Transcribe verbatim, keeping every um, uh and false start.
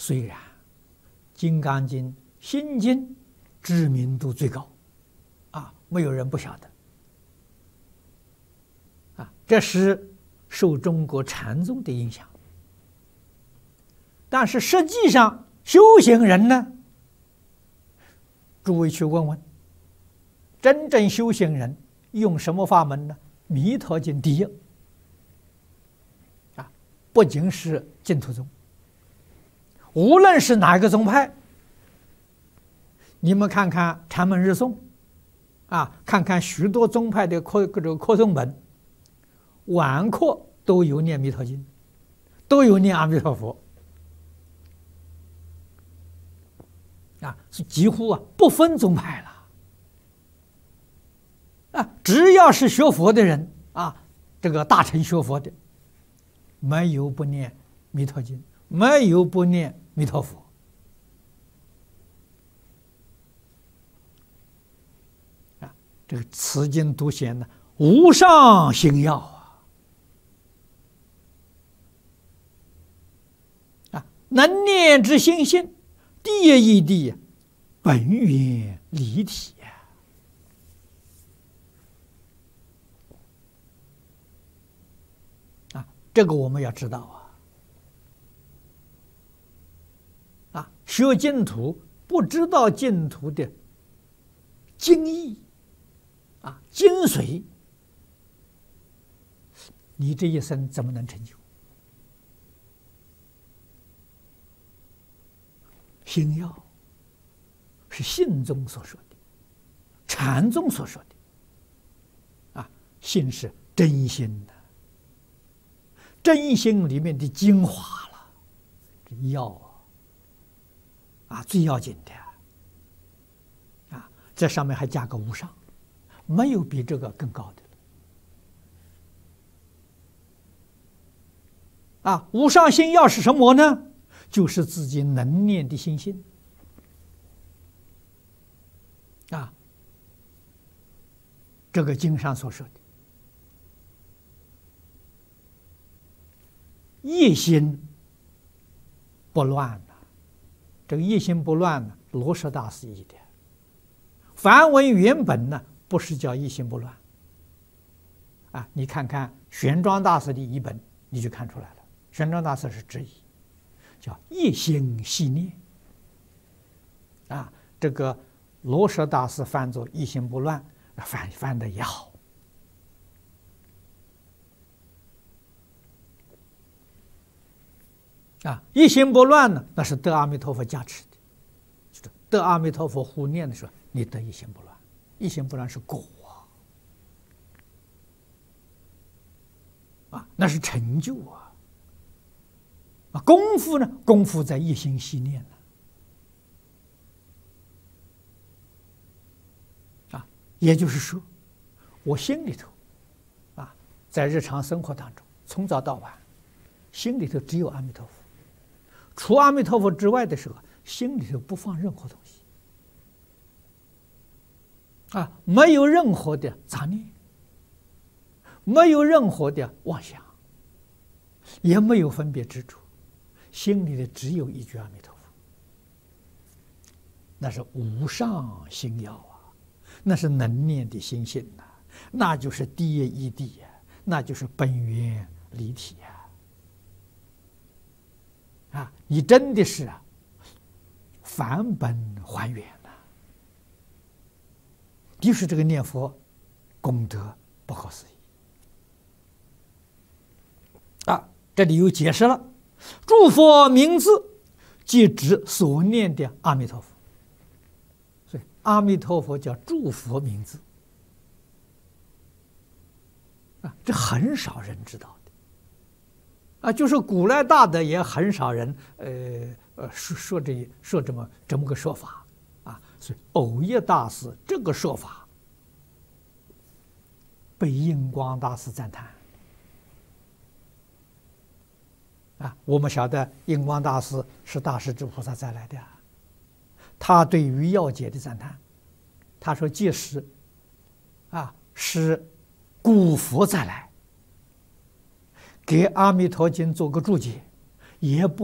虽然《金刚经》《心经》知名度最高，啊，没有人不晓得，啊，这是受中国禅宗的影响。但是实际上，修行人呢，诸位去问问，真正修行人用什么法门呢？弥陀经第一，啊，不仅是净土宗，无论是哪个宗派，你们看看禅门日诵，啊，看看许多宗派的课各种课诵本，晚课都有念弥陀经，都有念阿弥陀佛，啊，是几乎啊不分宗派了。啊，只要是学佛的人啊，这个大乘学佛的，没有不念弥陀经，没有不念弥陀佛。啊，这个此经独显呢，无上心要啊！啊，能念之心性，第一义谛，本源离体。这个我们要知道啊！啊，学净土不知道净土的精义啊、精髓，你这一生怎么能成就？心要是信宗所说的，禅宗所说的啊，信是真心的。真心里面的精华了，这要啊，最要紧的啊，这上面还加个无上，没有比这个更高的了啊！无上心要是什么呢？就是自己能念的心性啊。这个经上所说的。一心不乱呢，这个一心不乱呢，罗什大师译的。梵文原本呢，不是叫一心不乱啊。你看看玄奘大师的译本，你就看出来了。玄奘大师是直译，叫一心系念啊。这个罗什大师翻作一心不乱，翻翻的也好。啊，一心不乱呢，那是得阿弥陀佛加持的，就是得阿弥陀佛护念的时候，你得一心不乱。一心不乱是果啊，啊，那是成就啊。啊，功夫呢，功夫在一心系念呢。啊，也就是说，我心里头，啊，在日常生活当中，从早到晚，心里头只有阿弥陀佛。除阿弥陀佛之外的时候，心里头不放任何东西啊，没有任何的杂念，没有任何的妄想，也没有分别执着，心里的只有一句阿弥陀佛，那是无上心要啊，那是能念的心性呐、啊，那就是第一义谛呀，那就是本源离体呀。啊，你真的是啊，返本还原呐、啊！就是这个念佛功德不可思议啊！这里又解释了，诸佛名字即指所念的阿弥陀佛，所以阿弥陀佛叫诸佛名字啊，这很少人知道。啊，就是古来大德也很少人，呃呃说说这说这么这么个说法啊，所以藕益大师这个说法被印光大师赞叹啊。我们晓得印光大师是大势至菩萨再来的，他对于要解的赞叹，他说即使啊是古佛再来。给《阿弥陀经》做个注解，也不